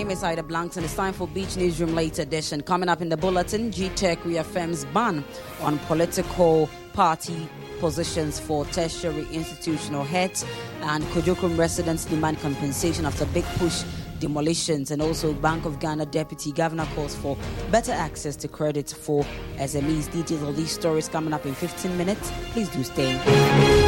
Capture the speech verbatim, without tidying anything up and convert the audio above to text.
name is Ida Blanks, and it's time for Beach Newsroom Late Edition. Coming up in the bulletin, G-Tech reaffirms ban on political party positions for tertiary institutional heads, and Kujokrum residents demand compensation after big push demolitions, and also Bank of Ghana Deputy Governor calls for better access to credit for S M Es. Details of these stories coming up in fifteen minutes. Please do stay.